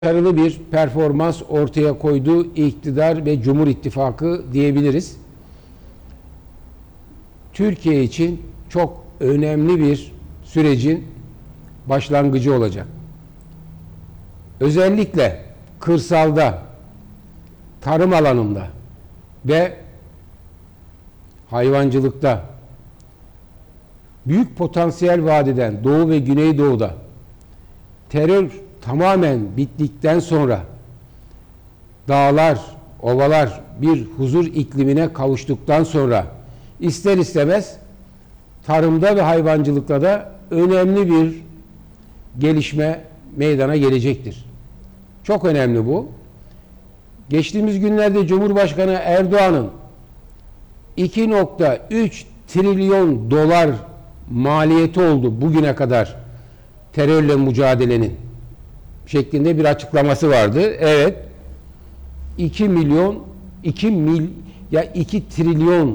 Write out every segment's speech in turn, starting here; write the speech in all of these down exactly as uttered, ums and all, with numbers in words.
başarılı bir performans ortaya koyduğu iktidar ve Cumhur İttifakı diyebiliriz. Türkiye için çok önemli bir sürecin başlangıcı olacak. Özellikle kırsalda, tarım alanında ve hayvancılıkta büyük potansiyel vaat eden Doğu ve Güneydoğu'da terör tamamen bittikten sonra dağlar, ovalar bir huzur iklimine kavuştuktan sonra ister istemez tarımda ve hayvancılıkta da önemli bir gelişme meydana gelecektir. Çok önemli bu. Geçtiğimiz günlerde Cumhurbaşkanı Erdoğan'ın iki nokta üç trilyon dolar maliyeti oldu bugüne kadar terörle mücadelenin şeklinde bir açıklaması vardı. Evet. iki milyon iki mil ya iki trilyon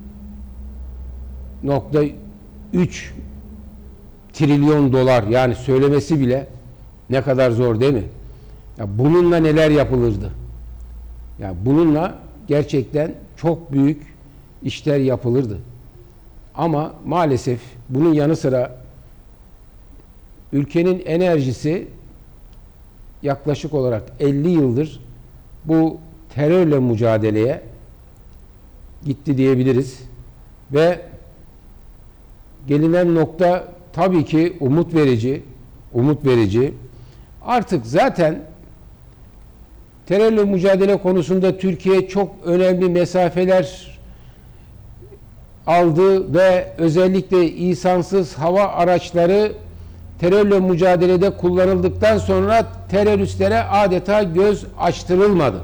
nokta üç trilyon dolar, yani söylemesi bile ne kadar zor değil mi? Ya bununla neler yapılırdı? Ya bununla gerçekten çok büyük işler yapılırdı. Ama maalesef bunun yanı sıra ülkenin enerjisi yaklaşık olarak elli yıldır bu terörle mücadeleye gitti diyebiliriz. Ve gelinen nokta tabii ki umut verici, umut verici. Artık zaten terörle mücadele konusunda Türkiye çok önemli mesafeler aldı ve özellikle insansız hava araçları terörle mücadelede kullanıldıktan sonra teröristlere adeta göz açtırılmadı.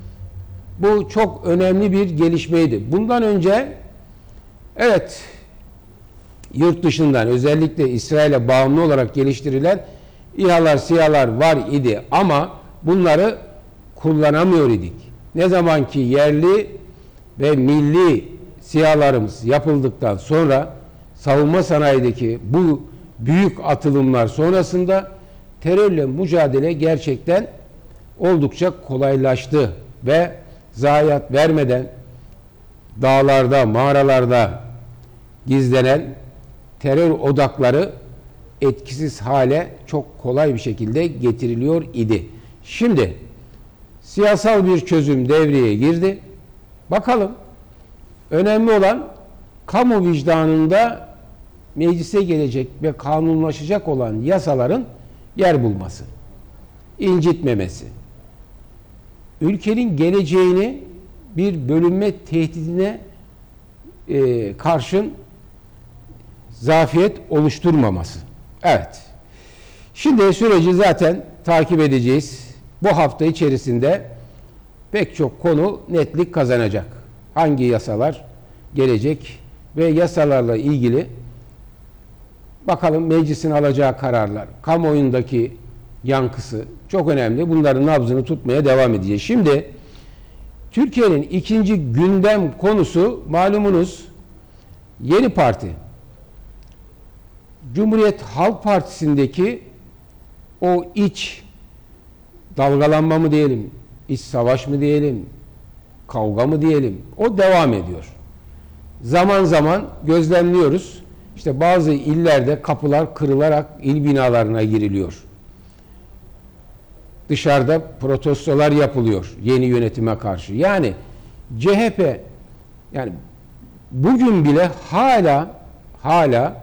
Bu çok önemli bir gelişmeydi. Bundan önce evet, yurt dışından özellikle İsrail'e bağımlı olarak geliştirilen İHA'lar, SİHA'lar var idi ama bunları kullanamıyor idik. Ne zaman ki yerli ve milli SİHA'larımız yapıldıktan sonra savunma sanayideki bu büyük atılımlar sonrasında terörle mücadele gerçekten oldukça kolaylaştı ve zayiat vermeden dağlarda, mağaralarda gizlenen terör odakları etkisiz hale çok kolay bir şekilde getiriliyor idi. Şimdi siyasal bir çözüm devreye girdi. Bakalım, önemli olan kamu vicdanında meclise gelecek ve kanunlaşacak olan yasaların yer bulması, incitmemesi, ülkenin geleceğini bir bölünme tehdidine e, karşın zafiyet oluşturmaması. Evet. Şimdi süreci zaten takip edeceğiz. Bu hafta içerisinde pek çok konu netlik kazanacak. Hangi yasalar gelecek ve yasalarla ilgili bakalım meclisin alacağı kararlar, kamuoyundaki yankısı çok önemli. Bunların nabzını tutmaya devam edeceğiz. Şimdi Türkiye'nin ikinci gündem konusu malumunuz yeni parti. Cumhuriyet Halk Partisi'ndeki o iç dalgalanma mı diyelim, iç savaş mı diyelim, kavga mı diyelim, o devam ediyor. Zaman zaman gözlemliyoruz. İşte bazı illerde kapılar kırılarak il binalarına giriliyor. Dışarıda protestolar yapılıyor yeni yönetime karşı. Yani C H P yani bugün bile hala hala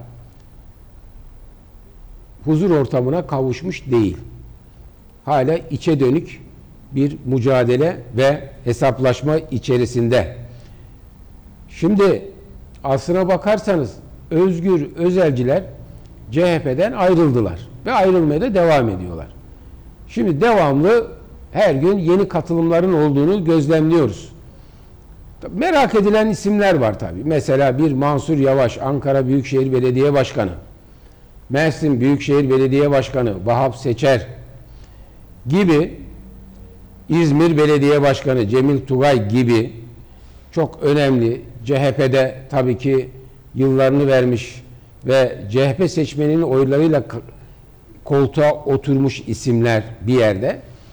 huzur ortamına kavuşmuş değil. Hala içe dönük bir mücadele ve hesaplaşma içerisinde. Şimdi aslına bakarsanız Özgür Özelciler C H P'den ayrıldılar ve ayrılmaya da devam ediyorlar. Şimdi devamlı her gün yeni katılımların olduğunu gözlemliyoruz. Merak edilen isimler var tabii. Mesela bir Mansur Yavaş, Ankara Büyükşehir Belediye Başkanı, Mersin Büyükşehir Belediye Başkanı Vahap Seçer gibi, İzmir Belediye Başkanı Cemil Tugay gibi çok önemli, C H P'de tabii ki yıllarını vermiş ve C H P seçmeninin oylarıyla koltuğa oturmuş isimler bir yerde.